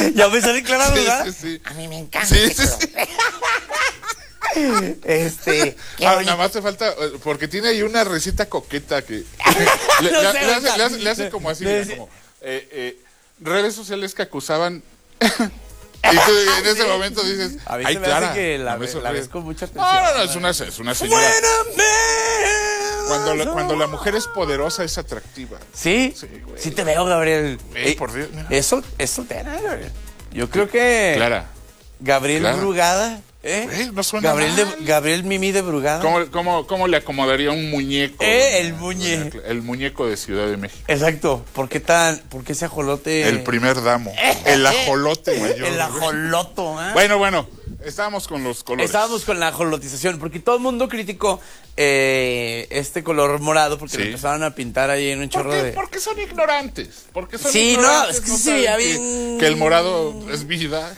Ya me sale clara, ¿verdad? Sí. A mí me encanta. Sí, sí, sí. Nada más te falta, porque tiene ahí una receta coqueta que le hace como así, mira, como redes sociales que acusaban. Y tú en ese momento dices, A mí ay, se me Clara, hace que la no me ves sonríes. con mucha atención. No, es una señora. Cuando la mujer es poderosa es atractiva. Sí, güey. sí te veo, Gabriel. Por Dios, mira. Eso es soltera, Gabriel. Yo creo que Clara. Gabriel Clara. Brugada, No suena mal. Gabriel Mimi de Brugada. ¿Cómo le acomodaría un muñeco? El muñe. El muñeco de Ciudad de México. Exacto. ¿Por qué ese ajolote? El primer damo. El ajolote mayor. El ajoloto, ¿eh? Bueno, estábamos con los colores. Estábamos con la ajolotización, porque todo el mundo criticó este color morado, porque Sí. lo empezaron a pintar ahí en un chorro de... Porque son ignorantes. Sí, no, es que sí, saben ya bien- que el morado es vida.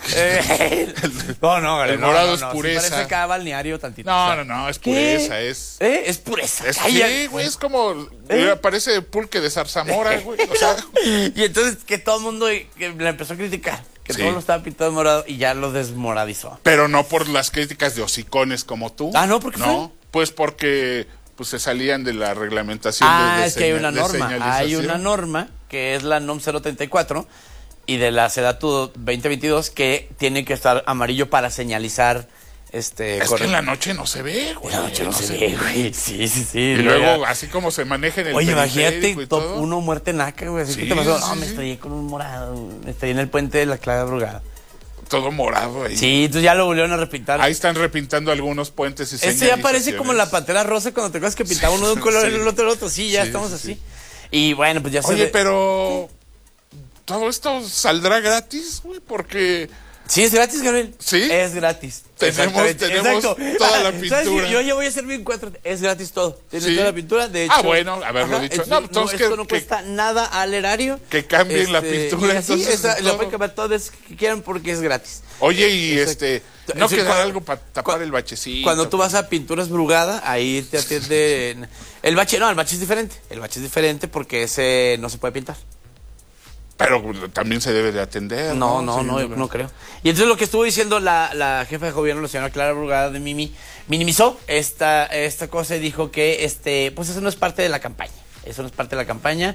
No, El morado es pureza. Sí parece acá balneario tantito. No, es pureza, es... Es pureza. Sí, güey, es como... Parece pulque de zarzamora, güey. O sea, Y entonces que todo el mundo que la empezó a criticar, que Sí. todo lo estaba pintado de morado y ya lo desmoradizó. pero no por las críticas de hocicones como tú. ¿No? ¿Por qué fue? Pues porque se salían de la reglamentación Es que hay una de norma. Hay señalización. una norma que es la NOM 034 y de la SEDATU 2022 que tiene que estar amarillo para señalizar Es que en la noche no se ve, güey. En la noche no se ve, güey. Sí. Y luego, así como se maneja en el Oye, periférico imagínate, y top todo. 1 muerte naca, güey. Así Sí, que te pasó. sí, Me sí. estrellé con un morado. Me estrellé en el puente de la Clara Brugada. Todo morado ahí. Sí, entonces ya lo volvieron a repintar. Ahí están repintando algunos puentes y Este ya parece como la Pantera Rosa cuando te acuerdas que pintaba uno de un color y el otro del otro. Sí, ya Sí, estamos sí, así. sí. Y bueno, pues ya se Oye, ve. pero... ¿todo esto saldrá gratis, güey? Porque... Sí, es gratis, Gabriel. ¿Sí? Es gratis. Tenemos Exacto. toda la ¿Sabes qué? pintura. Yo ya voy a hacer bien 4. Es gratis todo. Tienes ¿Sí? toda la pintura. De hecho. Bueno, haberlo dicho. No, entonces esto no cuesta nada al erario. que cambien la pintura, Y así, entonces, lo todo. pueden cambiar todas que quieran porque es gratis. Oye, y no Sí, queda algo para tapar el bachecito. Cuando tú vas a Pinturas Brugada, ahí te atienden. El bache es diferente. El bache es diferente porque ese no se puede pintar. Pero también se debe de atender. No, Sí, yo no creo. Y entonces lo que estuvo diciendo la jefa de gobierno, la señora Clara Brugada de Mimi, minimizó esta cosa y dijo que pues eso no es parte de la campaña. Eso no es parte de la campaña.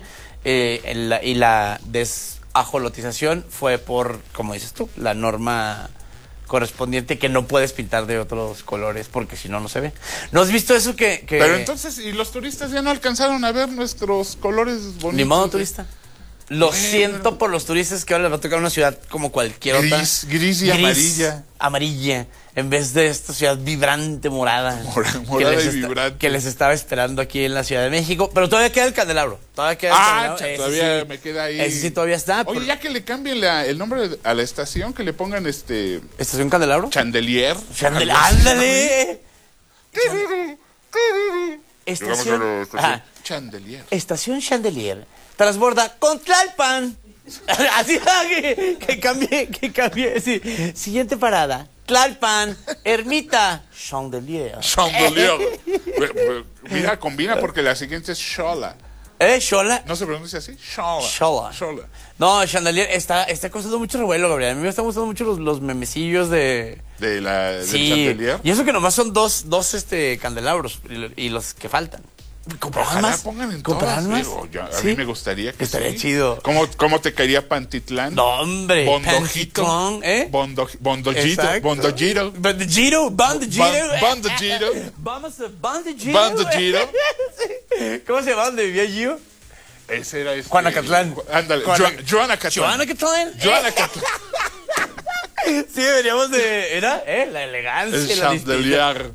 Y la desajolotización fue por, como dices tú, la norma correspondiente que no puedes pintar de otros colores porque si no, no se ve. ¿No has visto eso que... Pero entonces, ¿y los turistas ya no alcanzaron a ver nuestros colores bonitos? Ni modo turista. Lo siento por los turistas que ahora les va a tocar una ciudad como cualquier otra. Gris y amarilla. Amarilla, en vez de esta ciudad vibrante, morada. Morada y vibrante. Que les estaba esperando aquí en la Ciudad de México. Pero todavía queda el candelabro. Todavía queda el candelabro. Ese todavía sí, me queda ahí. Ese sí todavía está. Oye, ya que le cambien el nombre a la estación, que le pongan ¿Estación Candelabro? Chandelier. ¡Ándale! Estación... Ajá. Chandelier. Estación Chandelier transborda con Tlalpan. Así que cambie. Sí. Siguiente parada. Tlalpan, Ermita, Chandelier. Chandelier. Mira, combina porque la siguiente es Xola. ¿Xola? ¿No se pronuncia así? Xola. Xola. No, Chandelier está causando mucho revuelo, Gabriel. A mí me están gustando mucho los memecillos del Chandelier. Y eso que nomás son dos candelabros y los que faltan. Ojalá pongan en todas. más? Digo, a mí me gustaría que estaría sí. chido. ¿Cómo te caería Pantitlán? No, hombre. Bondojito. Bondojito. Bondojito. Vamos a Bondojito. Bondojito. ¿Cómo se llama donde vivía Gio? Ese era Juanacatlán. Ándale. Joanacatlán. Joanacatlán. Sí, deberíamos de... ¿Era? La elegancia. El Chandelier.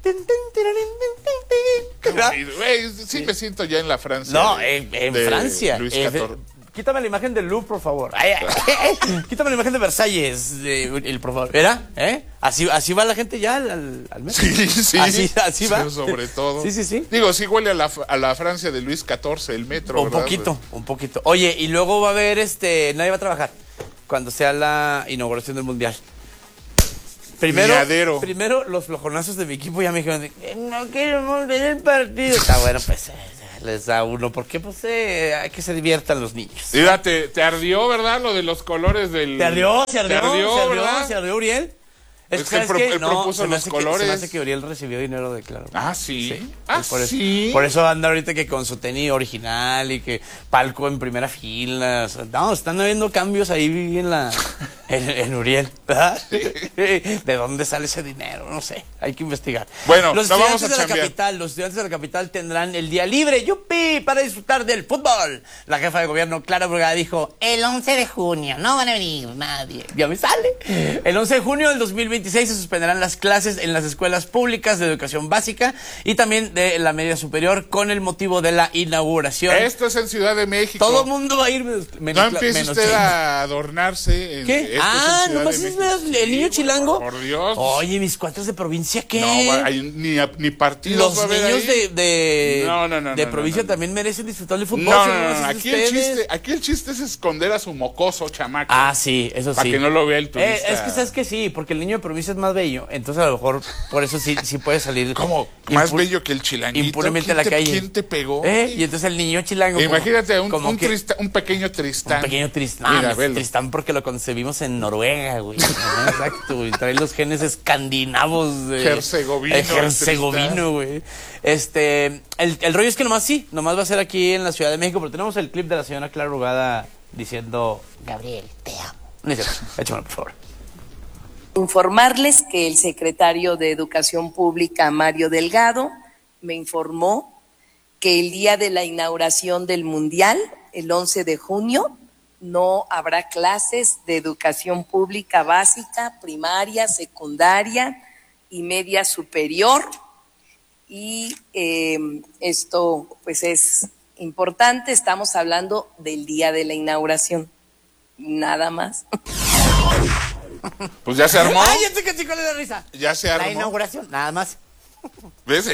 Güey, sí me siento ya en la Francia. No, en Francia. Luis XIV. Quítame la imagen del Louvre, por favor. Quítame la imagen de Versalles, por favor. ¿Era? Así va la gente ya al mes. Sí. Así va. Sí, sobre todo. Sí. Digo, sí huele a la Francia de Luis XIV, el metro, Un ¿verdad? poquito. Oye, y luego va a haber nadie va a trabajar cuando sea la inauguración del Mundial. Primero, los flojonazos de mi equipo ya me dijeron, no queremos ver el partido. Está bueno, pues. les da uno, porque pues hay que se diviertan los niños. Mira, te ardió, ¿verdad? Lo de los colores del... ¿Te ardió? ¿Se ¿Te ardió, verdad? ¿Se ardió, Uriel? Es que él propuso los colores. Se me hace que Uriel recibió dinero de Claro. Ah, ¿sí? Sí. Ah, ¿sí? Por eso anda ahorita que con su tenis original y que palco en primera fila. O sea, no, están habiendo cambios ahí en Uriel, ¿verdad? ¿De dónde sale ese dinero? No sé, hay que investigar. Bueno, los no vamos a estudiantes de la capital tendrán el día libre, ¡yupi!, para disfrutar del fútbol. La jefa de gobierno, Clara Brugada, dijo, el 11 de junio no van a venir nadie. Ya me sale. El 11 de junio del 2026 se suspenderán las clases en las escuelas públicas de educación básica y también de la media superior con el motivo de la inauguración. Esto es en Ciudad de México. Todo el mundo va a ir no empiece usted a adornarse. ¿Qué? Nomás es el niño chilango. Por Dios. Oye, mis cuates de provincia, ¿qué? No, ni partidos. Los niños de de provincia también merecen disfrutar del fútbol. No. Aquí el chiste es esconder a su mocoso chamaco. Ah, sí, eso sí. Para que no lo vea el turista. Es que sabes que sí, porque el niño de provincia es más bello, entonces a lo mejor por eso sí puede salir. ¿Cómo? Más bello que el chilanguito. Impunemente a la calle. ¿Quién te pegó? Y entonces el niño chilango. Imagínate un pequeño Tristán. Un pequeño Tristán. Mira, Tristán porque lo concebimos en Noruega, güey. Exacto, güey. Trae los genes escandinavos. Herzegovino, güey. El rollo es que nomás va a ser aquí en la Ciudad de México, pero tenemos el clip de la señora Clara Brugada diciendo, Gabriel, te amo. Échamelo, por favor. Informarles que el secretario de Educación Pública, Mario Delgado, me informó que el día de la inauguración del Mundial, el 11 de junio, no habrá clases de educación pública básica, primaria, secundaria y media superior. Y esto pues es importante, estamos hablando del día de la inauguración, nada más. Pues ya se armó. ¡Ay, ya te caché con la risa! Ya se armó. La inauguración, nada más. ¿Ves?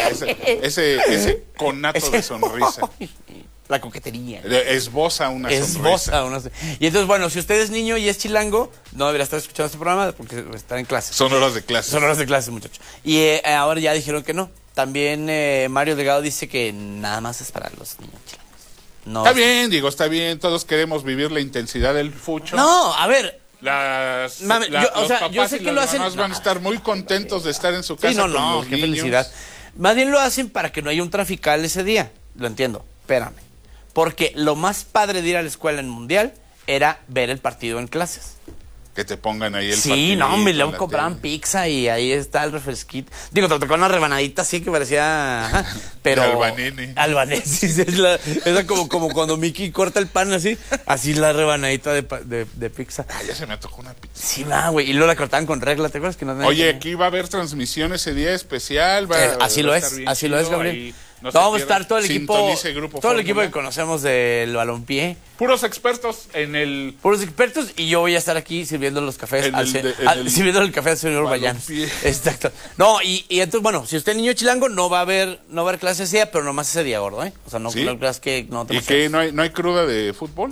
Ese conato de sonrisa. La coquetería. Esboza una sonrisa. Y entonces, bueno, si usted es niño y es chilango, no debería estar escuchando este programa porque está en clase. Son horas de clase. Son horas de clase, muchachos. Y ahora ya dijeron que no. También Mario Delgado dice que nada más es para los niños chilangos. No. Está bien, digo, está bien. Todos queremos vivir la intensidad del fucho. No, a ver. Los papás yo sé y que las lo hacen. mamás van a estar muy contentos de estar en su casa. Sí, con los qué niños. felicidad. Más bien lo hacen para que no haya un trafical ese día. Lo entiendo. Espérame. Porque lo más padre de ir a la escuela en Mundial era ver el partido en clases. Que te pongan ahí el partido. Sí, luego compraban pizza y ahí está el refresquito. Digo, te tocó una rebanadita así que parecía... pero Albanene, sí, es como cuando Mickey corta el pan así la rebanadita de pizza. Ah, ya se me tocó una pizza. Sí, güey, y luego la cortaban con regla, ¿te acuerdas? Que no Oye, aquí va a haber transmisión ese día especial. Así lo es, Gabriel. Vamos a estar todo el equipo que conocemos del balompié. Puros expertos Puros expertos, y yo voy a estar aquí sirviendo los cafés sirviendo el café al señor Bayán. Exacto. No, y entonces, bueno, si usted es niño chilango, no va a haber clase ese día, pero nomás ese día, gordo, ¿eh? O sea, no creas que no te... ¿Y qué? ¿No hay cruda de fútbol?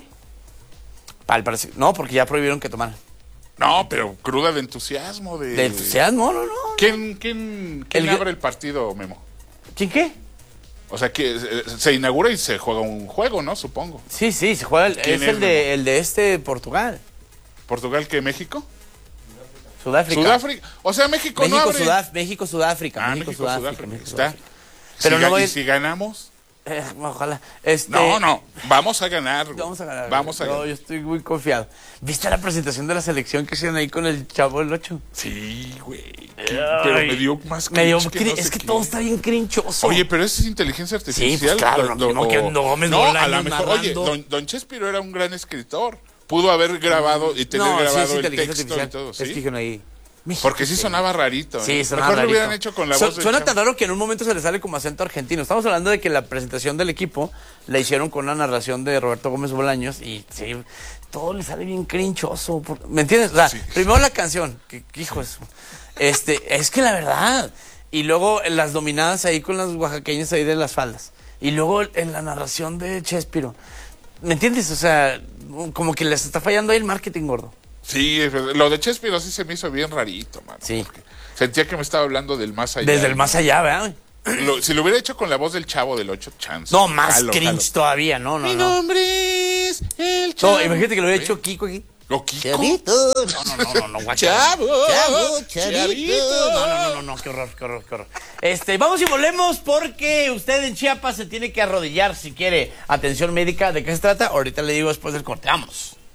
No, porque ya prohibieron que tomaran. No, pero cruda de entusiasmo. ¿De entusiasmo? No. ¿Quién abre el partido, Memo? ¿Quién qué? O sea, que se inaugura y se juega un juego, ¿no? Supongo. Sí, se juega. Es el de Portugal. ¿Portugal qué? ¿México? Sudáfrica. O sea, México no abre. México-Sudáfrica. México-Sudáfrica. Está. Pero ¿y si ganamos? Ojalá. No, vamos a ganar. Vamos a ganar. Yo estoy muy confiado. ¿Viste la presentación de la selección que hicieron ahí con el Chavo del 8? Sí, güey. Pero me dio más cringe es que todo está bien crinchoso. Oye, pero eso es inteligencia artificial. Sí, pues claro. A lo mejor, oye, don Chespiro era un gran escritor. Pudo haber grabado y tener grabado el texto y todo. ¿Sí? Es que dijeron ahí... Porque sí sonaba rarito. Sí, sonaba rarito. Mejor lo hubieran hecho con la voz de Suena tan raro que en un momento se le sale como acento argentino. Estamos hablando de que la presentación del equipo la hicieron con una narración de Roberto Gómez Bolaños y sí, todo le sale bien crinchoso. ¿Me entiendes? O sea, primero la canción, que hijo eso. Es que la verdad. Y luego las dominadas ahí con las oaxaqueñas ahí de las faldas. Y luego en la narración de Chespiro. ¿Me entiendes? O sea, como que les está fallando ahí el marketing, gordo. Sí, lo de Chespiro sí se me hizo bien rarito, mano. Sí. Sentía que me estaba hablando del más allá. Desde el más allá, ¿verdad? Si lo hubiera hecho con la voz del Chavo del 8, chance. No, más cringe todavía, no. Mi nombre es el Chavo. No, imagínate que lo hubiera hecho Kiko aquí. ¿O Kiko? Chavito. No, guacha. Chavito. No, qué horror. Vamos y volvemos porque usted en Chiapas se tiene que arrodillar si quiere atención médica. ¿De qué se trata? Ahorita le digo después del corte. Vamos.